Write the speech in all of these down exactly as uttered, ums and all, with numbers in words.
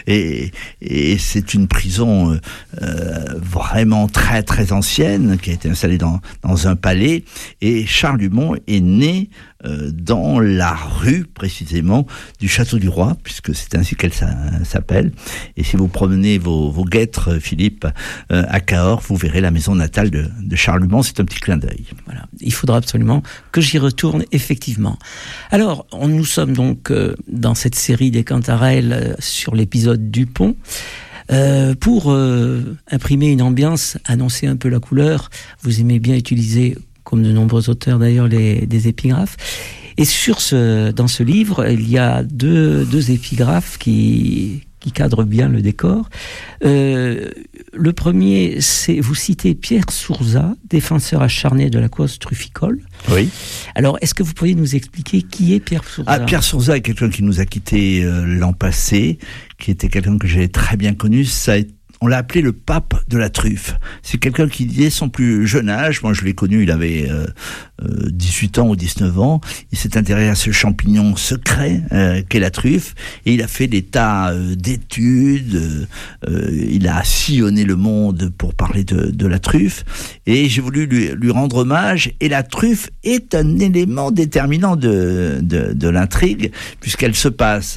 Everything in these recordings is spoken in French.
Et, et c'est une prison euh, vraiment très très ancienne qui a été installée dans, dans un palais. Et Charles Dumont est né euh, dans la rue précisément du Château du Roi, puisque c'est ainsi qu'elle s'appelle. Et si vous promenez vos, vos guêtres, Philippe, euh, à Cahors, vous verrez la maison natale de, de Charles Dumont. C'est un petit clin d'œil. Voilà. Il faudra absolument que j'y retourne, effectivement. Alors, on, nous sommes donc euh, dans cette série des Cantarelles euh, sur l'épisode Dupont. Euh, pour euh, imprimer une ambiance, annoncer un peu la couleur, vous aimez bien utiliser, comme de nombreux auteurs d'ailleurs, les, des épigraphes. Et sur ce, dans ce livre, il y a deux, deux épigraphes qui, qui cadrent bien le décor. Euh, le premier, c'est, vous citez Pierre Sourzat, défenseur acharné de la cause trufficole. Oui. Alors, est-ce que vous pourriez nous expliquer qui est Pierre Sourzat ? Ah, Pierre Sourzat est quelqu'un qui nous a quittés euh, l'an passé, qui était quelqu'un que j'ai très bien connu. Ça a été On l'a appelé le pape de la truffe. C'est quelqu'un qui, dès son plus jeune âge, moi je l'ai connu, il avait euh, euh, dix-huit ans ou dix-neuf ans, il s'est intéressé à ce champignon secret euh, qu'est la truffe, et il a fait des tas euh, d'études, euh, il a sillonné le monde pour parler de, de la truffe, et j'ai voulu lui, lui rendre hommage, et la truffe est un élément déterminant de, de, de l'intrigue, puisqu'elle se passe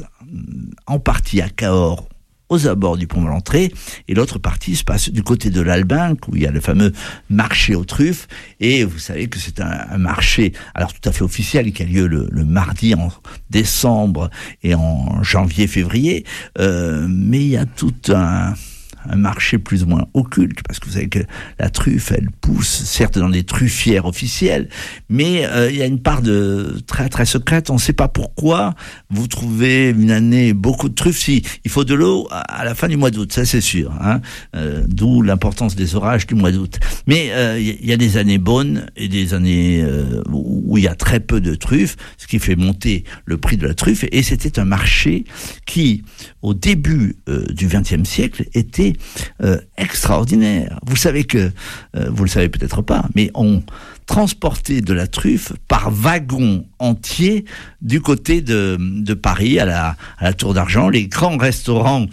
en partie à Cahors, aux abords du pont de l'entrée, et l'autre partie se passe du côté de l'Albinque, où il y a le fameux marché aux truffes, et vous savez que c'est un, un marché, alors tout à fait officiel, qui a lieu le, le mardi en décembre et en janvier-février, euh, mais il y a tout un... un marché plus ou moins occulte, parce que vous savez que la truffe, elle pousse certes dans des truffières officielles, mais euh, il y a une part de très très secrète. On ne sait pas pourquoi vous trouvez une année beaucoup de truffes. Si, il faut de l'eau à la fin du mois d'août, ça c'est sûr, hein, euh, d'où l'importance des orages du mois d'août. Mais euh, il y a des années bonnes et des années euh, où il y a très peu de truffes, ce qui fait monter le prix de la truffe. Et c'était un marché qui, au début euh, du vingtième siècle, était Euh, extraordinaire. Vous savez que, euh, vous le savez peut-être pas, mais on transportait de la truffe par wagon entier du côté de, de Paris à la, à la Tour d'Argent. Les grands restaurants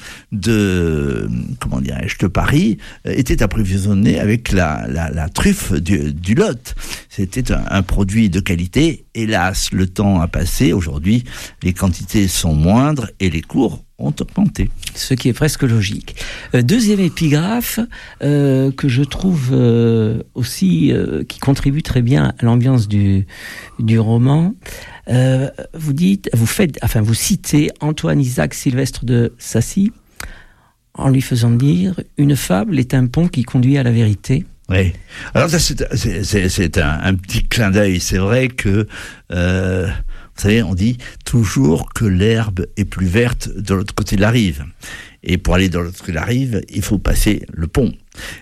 de, comment dirais-je, de Paris euh, étaient approvisionnés avec la, la, la truffe du, du Lot. C'était un, un produit de qualité. Hélas, le temps a passé. Aujourd'hui, les quantités sont moindres et les cours ont augmenté. Ce qui est presque logique. Euh, deuxième épigraphe euh, que je trouve euh, aussi euh, qui contribue très bien à l'ambiance du du roman. Euh, vous dites, vous faites, enfin vous citez Antoine Isaac Sylvestre de Sacy en lui faisant dire une fable est un pont qui conduit à la vérité. Oui. Alors ça c'est c'est, c'est, c'est un, un petit clin d'œil. C'est vrai que euh, vous savez, on dit toujours que l'herbe est plus verte de l'autre côté de la rive. Et pour aller de l'autre côté de la rive, il faut passer le pont.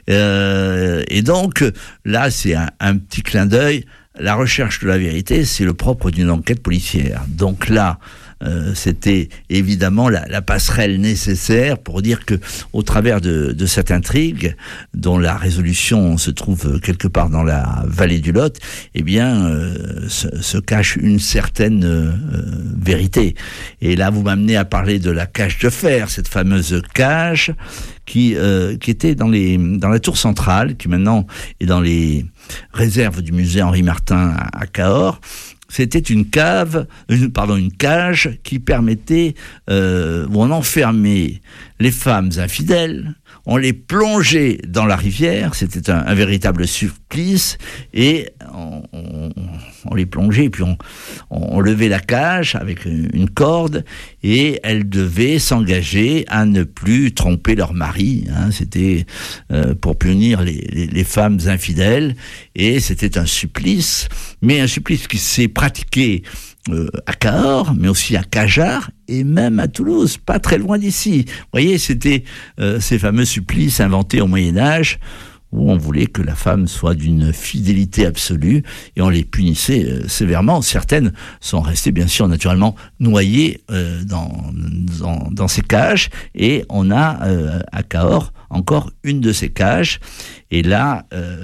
Euh, et donc, là, c'est un, un petit clin d'œil. La recherche de la vérité, c'est le propre d'une enquête policière. Donc là, euh, c'était évidemment la, la passerelle nécessaire pour dire que, au travers de, de cette intrigue, dont la résolution se trouve quelque part dans la vallée du Lot, eh bien, euh, se, se cache une certaine euh, vérité. Et là, vous m'amenez à parler de la cage de fer, cette fameuse cage qui euh, qui était dans les dans la tour centrale, qui maintenant est dans les réserves du musée Henri Martin à, à Cahors. C'était une cave, une, pardon, une cage qui permettait, euh, où on enfermait les femmes infidèles, on les plongeait dans la rivière, c'était un, un véritable supplice, et on, on, on les plongeait, et puis on, on levait la cage avec une corde, et elles devaient s'engager à ne plus tromper leur mari, hein, c'était euh, pour punir les, les, les femmes infidèles, et c'était un supplice, mais un supplice qui s'est pratiqué Euh, à Cahors, mais aussi à Cajarc et même à Toulouse, pas très loin d'ici. Vous voyez, c'était euh, ces fameux supplices inventés au Moyen-Âge où on voulait que la femme soit d'une fidélité absolue et on les punissait euh, sévèrement. Certaines sont restées bien sûr naturellement noyées euh, dans, dans, dans ces cages et on a euh, à Cahors encore une de ces cages et là euh,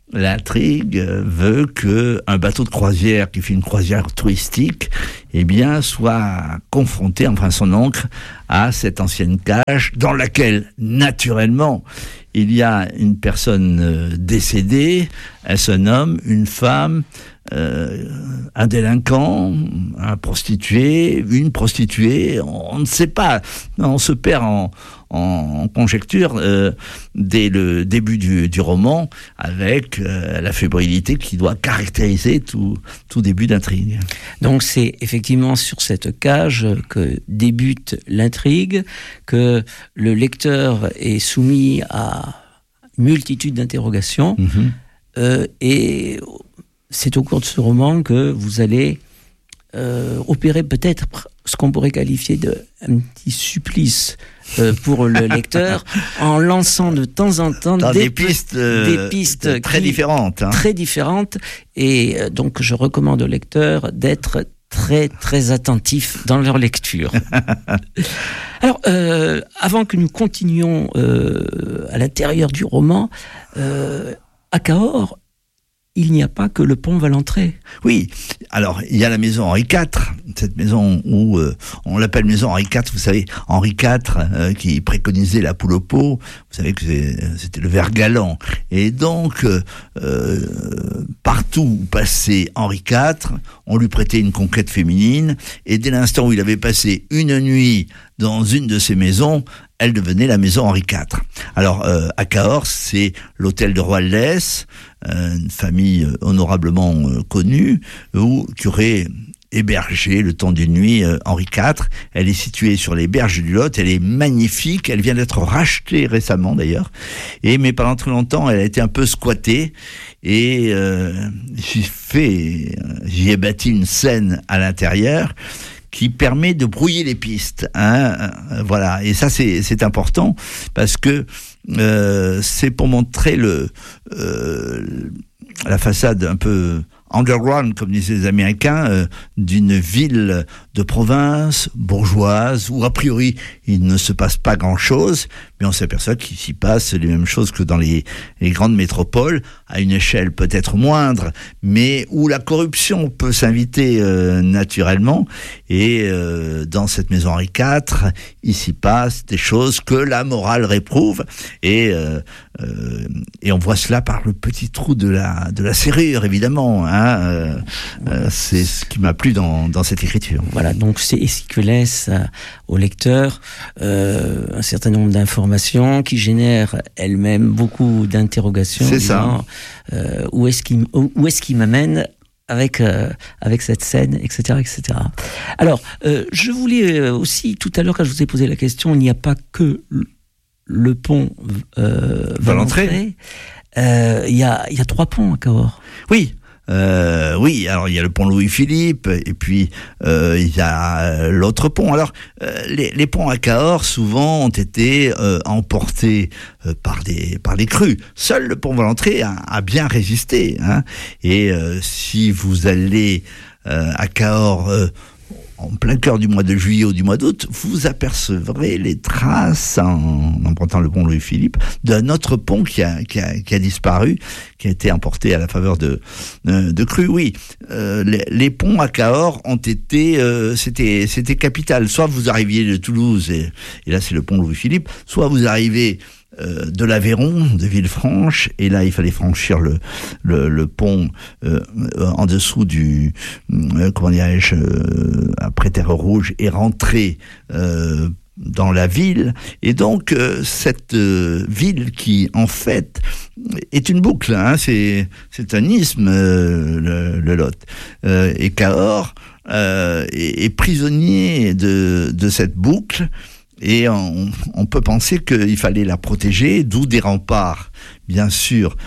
l'intrigue veut que un bateau de croisière qui fait une croisière touristique, eh bien, soit confronté, enfin son ancre, à cette ancienne cage dans laquelle, naturellement, il y a une personne décédée, est-ce un homme, une femme, euh, un délinquant, un prostitué, une prostituée, on ne sait pas, on se perd en, en conjecture euh, dès le début du, du roman, avec euh, la fébrilité qui doit caractériser tout, tout début d'intrigue. Donc c'est effectivement sur cette cage que débute l'intrigue, que le lecteur est soumis à une multitude d'interrogations, mmh. euh, et c'est au cours de ce roman que vous allez euh, opérer peut-être ce qu'on pourrait qualifier de un petit supplice euh, pour le lecteur, en lançant de temps en temps Dans des, des pistes, euh, des pistes très qui, différentes. Hein. Très différentes, et euh, donc je recommande au lecteur d'être très très attentif dans leur lecture. Alors, euh, avant que nous continuions euh, à l'intérieur du roman, euh, à Cahors, il n'y a pas que le pont Valentré. Oui, alors il y a la maison Henri quatre, cette maison où euh, on l'appelle maison Henri quatre, vous savez, Henri quatre euh, qui préconisait la poule au pot, vous savez que c'était le ver galant. Et donc, euh, euh, partout où passait Henri quatre, on lui prêtait une conquête féminine, et dès l'instant où il avait passé une nuit dans une de ces maisons, elle devenait la maison Henri quatre. Alors, euh, à Cahors, c'est l'hôtel de Roaldès, euh, une famille honorablement euh, connue, où, qui aurait hébergé le temps d'une nuit euh, Henri quatre. Elle est située sur les berges du Lot, elle est magnifique, elle vient d'être rachetée récemment d'ailleurs, et mais pendant très longtemps, elle a été un peu squattée, et euh, j'y fait, j'y ai bâti une scène à l'intérieur, qui permet de brouiller les pistes, hein, voilà. Et ça, c'est c'est important parce que euh, c'est pour montrer le euh, la façade un peu underground, comme disaient les Américains, euh, d'une ville de province bourgeoise où a priori il ne se passe pas grand-chose, mais on s'aperçoit qu'il s'y passe les mêmes choses que dans les, les grandes métropoles, à une échelle peut-être moindre, mais où la corruption peut s'inviter euh, naturellement. Et euh, dans cette maison Henri quatre, il s'y passe des choses que la morale réprouve, et euh, euh, et on voit cela par le petit trou de la de la serrure, évidemment. Hein, euh, euh, c'est ce qui m'a plu dans dans cette écriture. Voilà, donc c'est ce que laisse euh, au lecteur euh, un certain nombre d'informations qui génèrent elles-mêmes beaucoup d'interrogations. C'est ça. Euh, où est-ce qu'il où est-ce qu'il m'amène avec euh, avec cette scène, et cetera, et cetera. Alors, euh, je voulais aussi tout à l'heure, quand je vous ai posé la question, il n'y a pas que le, le pont euh, Valentré. Euh, il y a il y a trois ponts à Cahors. Oui. Euh, oui, alors il y a le pont Louis-Philippe, et puis euh, il y a l'autre pont. Alors euh, les, les ponts à Cahors souvent ont été euh, emportés euh, par des par des crues. Seul le pont Valentré a, a bien résisté. Hein. Et euh, si vous allez euh, à Cahors euh, en plein cœur du mois de juillet ou du mois d'août, vous apercevrez les traces, en empruntant le pont Louis-Philippe, d'un autre pont qui a, qui a, qui a disparu, qui a été emporté à la faveur de, de, de crues. Oui, euh, les, les ponts à Cahors ont été, euh, c'était, c'était capital. Soit vous arriviez de Toulouse, et, et là c'est le pont Louis-Philippe, soit vous arrivez Euh, de l'Aveyron, de Villefranche, et là il fallait franchir le le, le pont euh, en dessous du euh, comment dirais-je euh, après Terre Rouge, et rentrer euh, dans la ville. Et donc euh, cette euh, ville qui en fait est une boucle, hein, c'est c'est un isthme, euh, le, le Lot, euh, et Cahors euh, est, est prisonnier de de cette boucle. Et on, on peut penser qu'il fallait la protéger, d'où des remparts, bien sûr,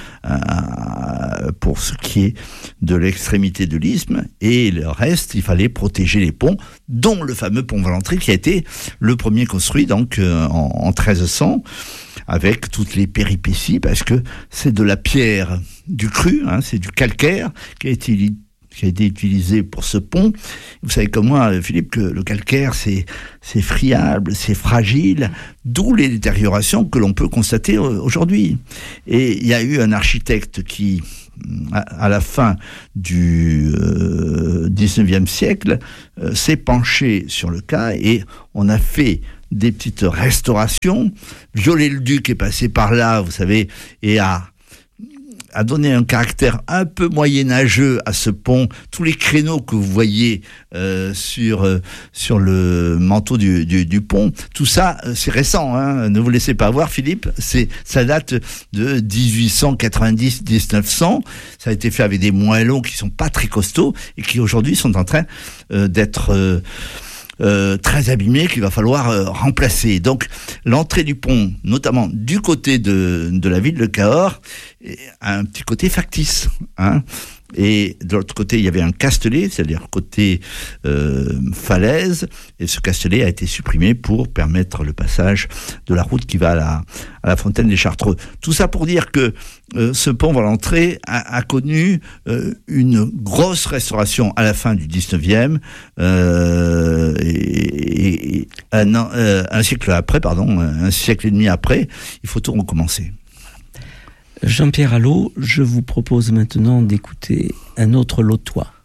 euh, pour ce qui est de l'extrémité de l'isthme, et le reste, il fallait protéger les ponts, dont le fameux pont Valentré, qui a été le premier construit donc euh, en, en treize cents, avec toutes les péripéties, parce que c'est de la pierre du cru, hein, c'est du calcaire qui a été qui a été utilisé pour ce pont. Vous savez comme moi, Philippe, que le calcaire, c'est, c'est friable, c'est fragile, d'où les détériorations que l'on peut constater aujourd'hui. Et il y a eu un architecte qui, à la fin du euh, dix-neuvième siècle, euh, s'est penché sur le cas et on a fait des petites restaurations. Viollet-le-Duc est passé par là, vous savez, et a, a donné un caractère un peu moyenâgeux à ce pont. Tous les créneaux que vous voyez euh, sur euh, sur le manteau du, du, du pont, tout ça, euh, c'est récent. Hein, ne vous laissez pas voir, Philippe. C'est ça date de dix-huit cent quatre-vingt-dix à dix-neuf cents. Ça a été fait avec des moellons qui sont pas très costauds et qui aujourd'hui sont en train euh, d'être euh, Euh, très abîmé, qu'il va falloir euh, remplacer. Donc l'entrée du pont, notamment du côté de, de la ville de Cahors, a un petit côté factice, hein. Et de l'autre côté, il y avait un castelet, c'est-à-dire côté euh, falaise, et ce castelet a été supprimé pour permettre le passage de la route qui va à la, à la fontaine des Chartreux. Tout ça pour dire que euh, ce pont vers l'entrée a, a connu euh, une grosse restauration à la fin du dix-neuvième, euh, et, et un, an, euh, un siècle après, pardon, un siècle et demi après, il faut tout recommencer. Jean-Pierre Allot, je vous propose maintenant d'écouter un autre Lotois.